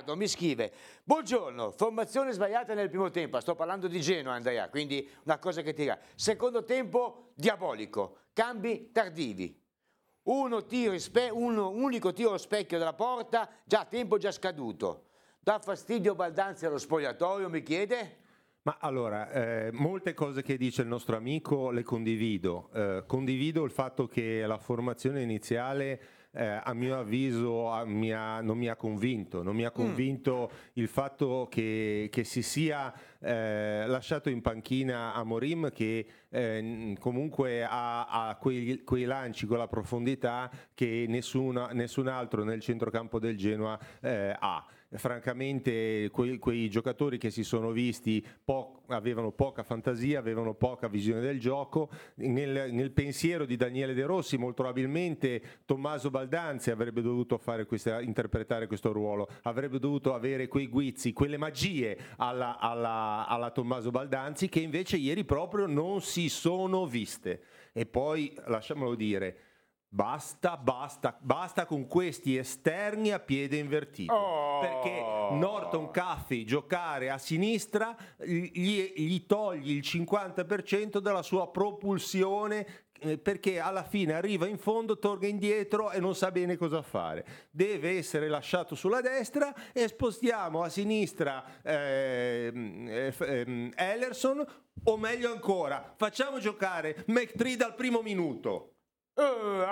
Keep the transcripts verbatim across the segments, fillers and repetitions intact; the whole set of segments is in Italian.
Riccardo mi scrive: buongiorno, formazione sbagliata nel primo tempo, sto parlando di Genoa, Andrea, quindi una cosa che tira. Secondo tempo diabolico, cambi tardivi. Uno tiro un unico tiro allo specchio della porta, già tempo già scaduto. Dà fastidio Baldanzi allo spogliatoio, mi chiede? Ma allora, eh, molte cose che dice il nostro amico le condivido. Eh, condivido il fatto che la formazione iniziale, eh, a mio avviso, a, mi ha, non mi ha convinto. Non mi ha convinto mm. il fatto che, che si sia eh, lasciato in panchina Amorim, che eh, comunque ha, ha quei, quei lanci con la profondità che nessuna, nessun altro nel centrocampo del Genoa eh, ha. Francamente quei, quei giocatori che si sono visti po- avevano poca fantasia, avevano poca visione del gioco. Nel, nel pensiero di Daniele De Rossi molto probabilmente Tommaso Baldanzi avrebbe dovuto fare questa, interpretare questo ruolo, avrebbe dovuto avere quei guizzi, quelle magie alla, alla, alla Tommaso Baldanzi, che invece ieri proprio non si sono viste. E poi lasciamolo dire, Basta, basta, basta con questi esterni a piede invertito, oh. perché Norton Caffey giocare a sinistra gli, gli togli il cinquanta per cento della sua propulsione, eh, perché alla fine arriva in fondo, torna indietro e non sa bene cosa fare. Deve essere lasciato sulla destra e spostiamo a sinistra eh, eh, eh, Ellerson, o meglio ancora facciamo giocare McTree dal primo minuto. Uh,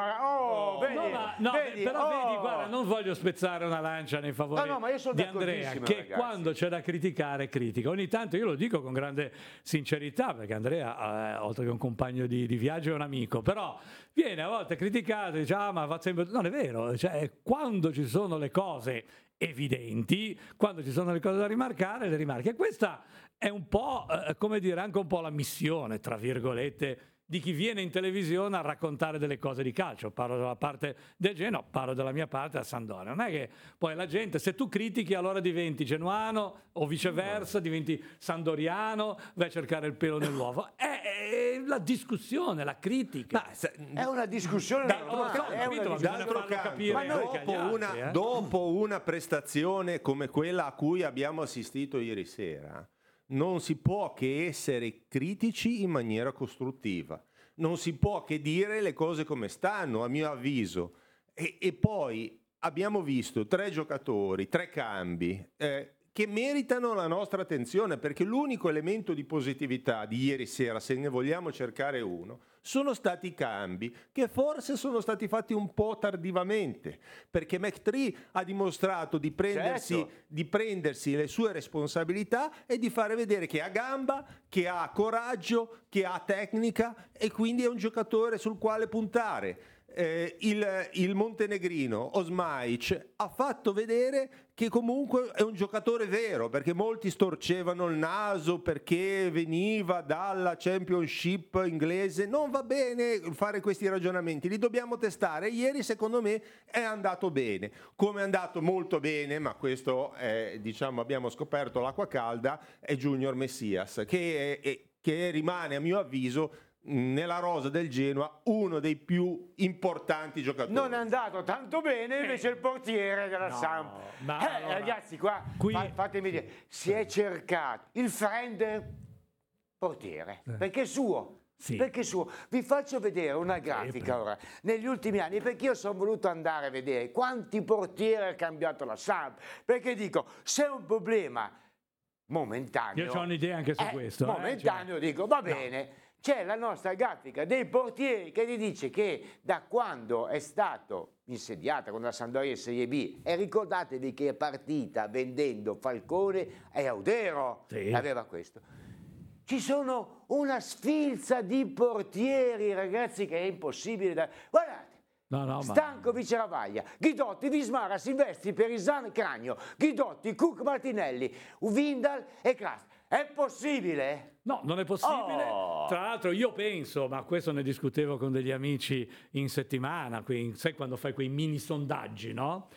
oh, vedi, no, ma, no, vedi, però oh. vedi, guarda, non voglio spezzare una lancia nei favori no, no, di Andrea, che ragazzi. Quando c'è da criticare critica. Ogni tanto io lo dico con grande sincerità, perché Andrea, eh, oltre che un compagno di, di viaggio, è un amico, però viene a volte criticato, dice ah ma va sempre... non è vero, cioè quando ci sono le cose evidenti, quando ci sono le cose da rimarcare, le rimarche. E questa è un po', eh, come dire, anche un po' la missione, tra virgolette, di chi viene in televisione a raccontare delle cose di calcio. Parlo della parte del Genoa, parlo della mia parte, a Sampdoria. Non è che poi la gente, se tu critichi, allora diventi genuano o viceversa, diventi sandoriano, vai a cercare il pelo nell'uovo. È, è la discussione, la critica. Ma se, è una discussione d'altro canto, dopo, una, eh? dopo una prestazione come quella a cui abbiamo assistito ieri sera, non si può che essere critici in maniera costruttiva, non si può che dire le cose come stanno, a mio avviso. E, e poi abbiamo visto tre giocatori, tre cambi eh, che meritano la nostra attenzione, perché l'unico elemento di positività di ieri sera, se ne vogliamo cercare uno, sono stati i cambi, che forse sono stati fatti un po' tardivamente, perché McTree ha dimostrato di prendersi, certo. di prendersi le sue responsabilità e di fare vedere che ha gamba, che ha coraggio, che ha tecnica, e quindi è un giocatore sul quale puntare. Eh, il, il montenegrino Osmaic ha fatto vedere che comunque è un giocatore vero, perché molti storcevano il naso perché veniva dalla Championship inglese. Non va bene fare questi ragionamenti, li dobbiamo testare. Ieri secondo me è andato bene, come è andato molto bene, ma questo è, diciamo, abbiamo scoperto l'acqua calda, è Junior Messias, che, è, è, che rimane a mio avviso nella rosa del Genoa uno dei più importanti giocatori. Non è andato tanto bene invece eh. il portiere della no, Samp. No, eh, no, ragazzi, qua qui... fatemi dire, si è cercato il friend portiere, eh. perché è suo. Sì. Perché suo. Vi faccio vedere una grafica sì, ora negli ultimi anni, perché io sono voluto andare a vedere quanti portieri ha cambiato la Samp, perché dico, se è un problema momentaneo, io ho un'idea anche su eh, questo momentaneo, eh, cioè... dico va bene. No. C'è la nostra grafica dei portieri che ti dice che da quando è stato insediata con la Sampdoria in Serie B, e ricordatevi che è partita vendendo Falcone e Audero, sì. aveva questo. Ci sono una sfilza di portieri, ragazzi, che è impossibile da... Guardate, no, no, Stankovic ma... Ravaglia, Ghidotti, Vismara, Silvestri, Perisan, Cragno, Ghidotti, Cook, Martinelli, Vindal e Kras. È possibile? No, non è possibile. Oh. Tra l'altro io penso, ma questo ne discutevo con degli amici in settimana, qui, sai quando fai quei mini sondaggi, no?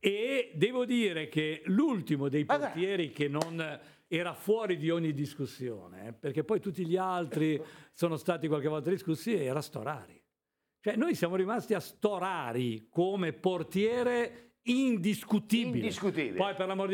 E devo dire che l'ultimo dei portieri che non era fuori di ogni discussione, perché poi tutti gli altri sono stati qualche volta discussi, era Storari. Cioè noi siamo rimasti a Storari come portiere indiscutibile. Indiscutibile. Poi per l'amor di